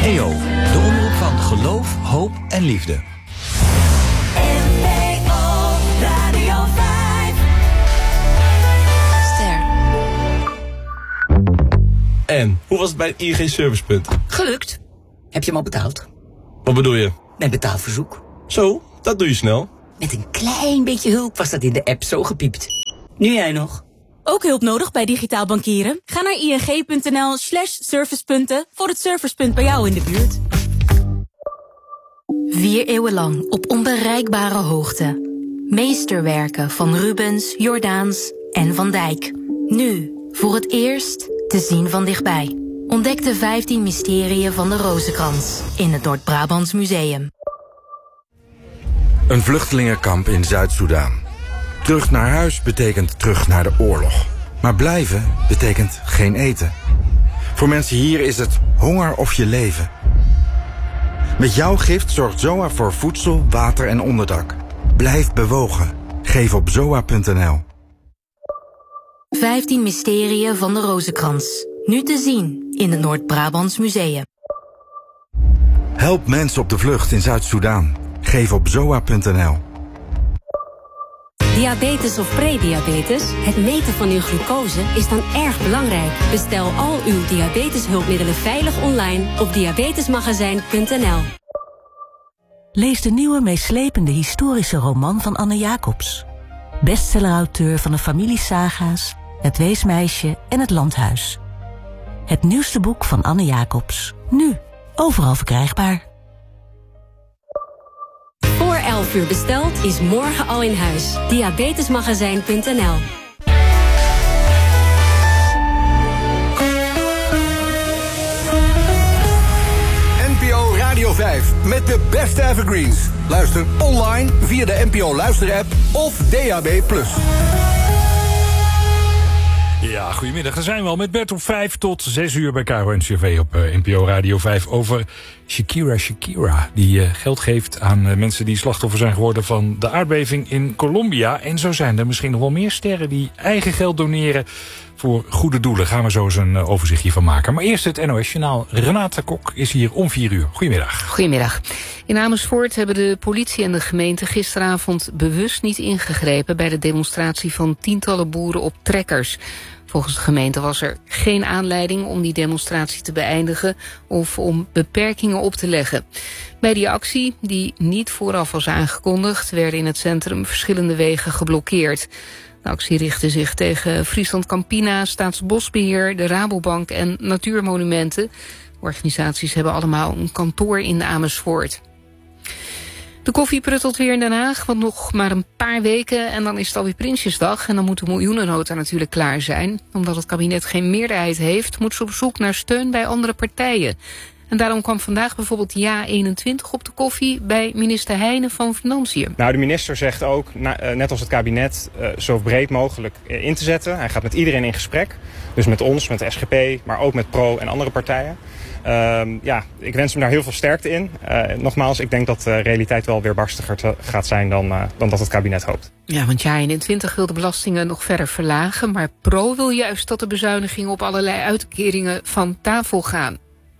EO, de omroep van geloof, hoop en liefde. NPO Radio 5. Ster. En, hoe was het bij het ING Servicepunt? Gelukt. Heb je hem al betaald? Wat bedoel je? Met betaalverzoek. Zo, dat doe je snel. Met een klein beetje hulp was dat in de app zo gepiept. Nu jij nog. Ook hulp nodig bij digitaal bankieren? Ga naar ing.nl/servicepunten voor het servicepunt bij jou in de buurt. 4 eeuwen lang op onbereikbare hoogte. Meesterwerken van Rubens, Jordaens en Van Dijk. Nu, voor het eerst, te zien van dichtbij. Ontdek de 15 mysteriën van de Rozenkrans in het Noord-Brabants Museum. Een vluchtelingenkamp in Zuid-Soedan. Terug naar huis betekent terug naar de oorlog. Maar blijven betekent geen eten. Voor mensen hier is het honger of je leven. Met jouw gift zorgt ZOA voor voedsel, water en onderdak. Blijf bewogen. Geef op zoa.nl. 15 mysteriën van de Rozenkrans. Nu te zien in het Noord-Brabants Museum. Help mensen op de vlucht in Zuid-Soedan. Geef op zoa.nl. Diabetes of prediabetes, het meten van uw glucose is dan erg belangrijk. Bestel al uw diabeteshulpmiddelen veilig online op diabetesmagazijn.nl. Lees de nieuwe meeslepende historische roman van Anne Jacobs. Bestsellerauteur van de familiesaga's, Het Weesmeisje en Het Landhuis. Het nieuwste boek van Anne Jacobs. Nu, overal verkrijgbaar. Voor 11 uur besteld is morgen al in huis. Diabetesmagazijn.nl. NPO Radio 5 met de beste evergreens. Luister online via de NPO Luisterapp of DAB+. Ja, goedemiddag. Daar zijn we al met Bert op 5 tot 6 uur bij KRO NCRV op NPO Radio 5 over Shakira. Die geld geeft aan mensen die slachtoffer zijn geworden van de aardbeving in Colombia. En zo zijn er misschien nog wel meer sterren die eigen geld doneren voor goede doelen. Gaan we zo eens een overzichtje van maken. Maar eerst het NOS-journaal. Renate Kok is hier om 4 uur. Goedemiddag. Goedemiddag. In Amersfoort hebben de politie en de gemeente gisteravond bewust niet ingegrepen bij de demonstratie van tientallen boeren op trekkers. Volgens de gemeente was er geen aanleiding om die demonstratie te beëindigen of om beperkingen op te leggen. Bij die actie, die niet vooraf was aangekondigd, werden in het centrum verschillende wegen geblokkeerd. De actie richtte zich tegen Friesland Campina, Staatsbosbeheer, de Rabobank en Natuurmonumenten. De organisaties hebben allemaal een kantoor in Amersfoort. De koffie pruttelt weer in Den Haag, want nog maar een paar weken en dan is het alweer Prinsjesdag. En dan moet de miljoenennota natuurlijk klaar zijn. Omdat het kabinet geen meerderheid heeft, moet ze op zoek naar steun bij andere partijen. En daarom kwam vandaag bijvoorbeeld JA21 op de koffie bij minister Heijnen van Financiën. Nou, de minister zegt ook, net als het kabinet, zo breed mogelijk in te zetten. Hij gaat met iedereen in gesprek. Dus met ons, met de SGP, maar ook met PRO en andere partijen. Ik wens hem daar heel veel sterkte in. Nogmaals, ik denk dat de realiteit wel weer barstiger gaat zijn dan dat het kabinet hoopt. Ja, want JA21 wil de belastingen nog verder verlagen, maar PRO wil juist dat de bezuinigingen op allerlei uitkeringen van tafel gaan.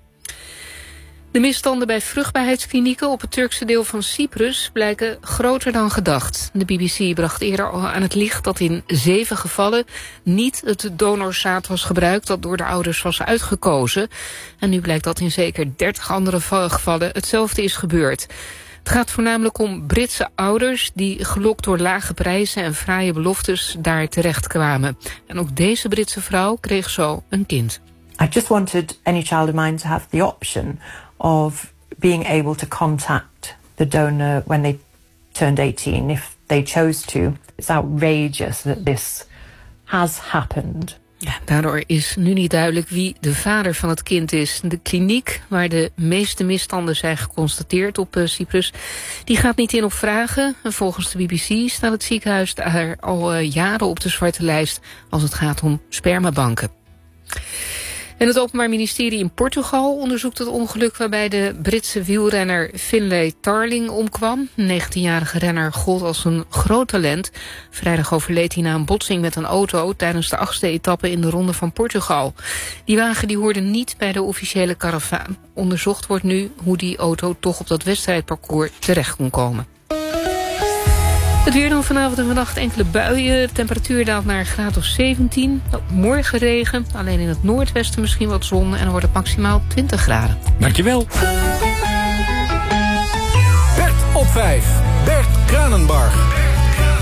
De misstanden bij vruchtbaarheidsklinieken op het Turkse deel van Cyprus blijken groter dan gedacht. De BBC bracht eerder al aan het licht dat in 7 gevallen niet het donorzaad was gebruikt dat door de ouders was uitgekozen. En nu blijkt dat in zeker 30 andere gevallen hetzelfde is gebeurd. Het gaat voornamelijk om Britse ouders die gelokt door lage prijzen en fraaie beloftes daar terecht kwamen. En ook deze Britse vrouw kreeg zo een kind. I just wanted any child of mine to have the option of being able to contact the donor when they turned 18 if they chose to. It's outrageous that this has happened. Ja, daardoor is nu niet duidelijk wie de vader van het kind is. De kliniek waar de meeste misstanden zijn geconstateerd op Cyprus, die gaat niet in op vragen. En volgens de BBC staat het ziekenhuis daar al jaren op de zwarte lijst als het gaat om spermabanken. En het Openbaar Ministerie in Portugal onderzoekt het ongeluk waarbij de Britse wielrenner Finlay Tarling omkwam. Een 19-jarige renner gold als een groot talent. Vrijdag overleed hij na een botsing met een auto tijdens de 8e etappe in de Ronde van Portugal. Die wagen die hoorde niet bij de officiële karavaan. Onderzocht wordt nu hoe die auto toch op dat wedstrijdparcours terecht kon komen. Het weer dan vanavond en vannacht enkele buien. De temperatuur daalt naar een graad of 17. Morgen regen, alleen in het noordwesten misschien wat zon. En dan wordt het maximaal 20 graden. Dankjewel. Bert op 5. Bert Kranenbarg.